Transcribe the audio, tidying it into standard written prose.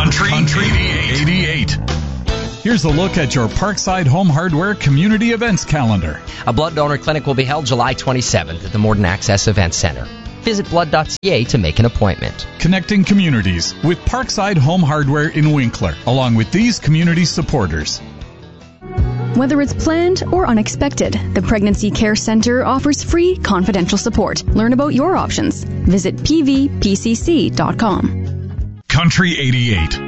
Country 88. Here's a look at your Parkside Home Hardware Community Events calendar. A blood donor clinic will be held July 27th at the Morden Access Event Center. Visit blood.ca to make an appointment. Connecting communities with Parkside Home Hardware in Winkler, along with these community supporters. Whether it's planned or unexpected, the Pregnancy Care Center offers free, confidential support. Learn about your options. Visit pvpcc.com. Country 88.